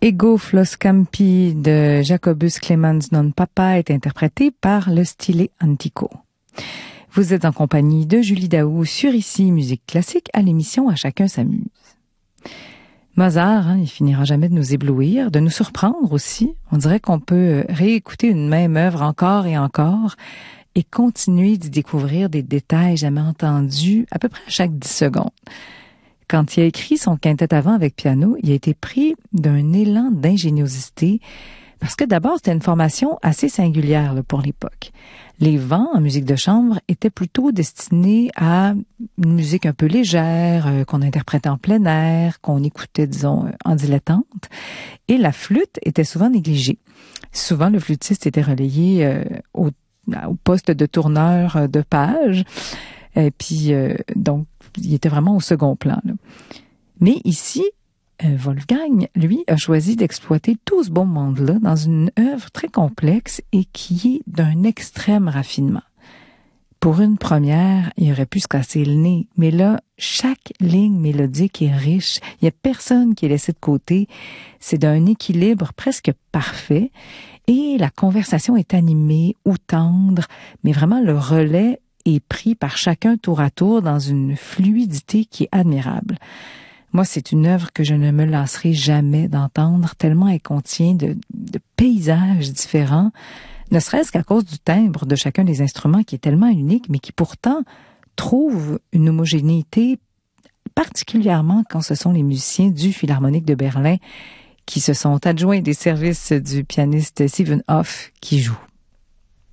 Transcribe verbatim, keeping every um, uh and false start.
Ego Flos Campi de Jacobus Clemens non Papa est interprété par le Stile Antico. Vous êtes en compagnie de Julie Daou sur Ici Musique Classique à l'émission À chacun s'amuse. Mozart, hein, il finira jamais de nous éblouir, de nous surprendre aussi. On dirait qu'on peut réécouter une même œuvre encore et encore et continuer d'y découvrir des détails jamais entendus à peu près à chaque dix secondes. Quand il a écrit son quintet avant avec piano, il a été pris d'un élan d'ingéniosité parce que d'abord, c'était une formation assez singulière là, pour l'époque. Les vents en musique de chambre étaient plutôt destinés à une musique un peu légère, euh, qu'on interprétait en plein air, qu'on écoutait, disons, en dilettante. Et la flûte était souvent négligée. Souvent, le flûtiste était relayé euh, au, au poste de tourneur de page. Et puis, euh, donc, il était vraiment au second plan, là. Mais ici, euh, Wolfgang, lui, a choisi d'exploiter tout ce bon monde-là dans une œuvre très complexe et qui est d'un extrême raffinement. Pour une première, il aurait pu se casser le nez, mais là, chaque ligne mélodique est riche. Il n'y a personne qui est laissé de côté. C'est d'un équilibre presque parfait. Et la conversation est animée ou tendre, mais vraiment le relais est pris par chacun tour à tour dans une fluidité qui est admirable. Moi, c'est une œuvre que je ne me lasserai jamais d'entendre, tellement elle contient de, de paysages différents, ne serait-ce qu'à cause du timbre de chacun des instruments qui est tellement unique, mais qui pourtant trouve une homogénéité, particulièrement quand ce sont les musiciens du Philharmonique de Berlin qui se sont adjoints des services du pianiste Stephen Hoff qui joue.